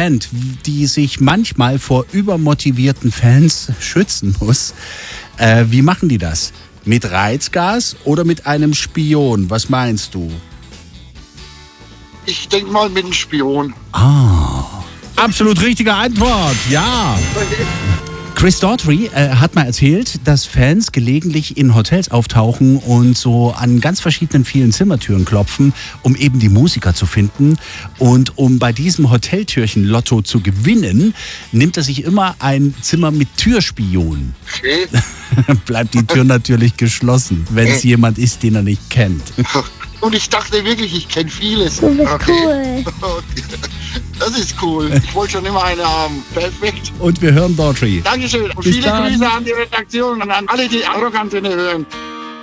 Band, die sich manchmal vor übermotivierten Fans schützen muss. Wie machen die das? Mit Reizgas oder mit einem Spion? Was meinst du? Ich denke mal mit einem Spion. Absolut richtige Antwort, ja. Chris Daughtry hat mal erzählt, dass Fans gelegentlich in Hotels auftauchen und so an ganz verschiedenen vielen Zimmertüren klopfen, um eben die Musiker zu finden. Und um bei diesem Hoteltürchen-Lotto zu gewinnen, nimmt er sich immer ein Zimmer mit Türspion. Okay. Bleibt die Tür natürlich geschlossen, wenn es jemand ist, den er nicht kennt. Und ich dachte wirklich, ich kenne vieles. Du bist cool. Okay. Das ist cool. Ich wollte schon immer eine haben. Perfekt. Und wir hören Daughtry. Dankeschön. Und Bis viele dann. Grüße an die Redaktion und an alle, die Arrogantinnen hören.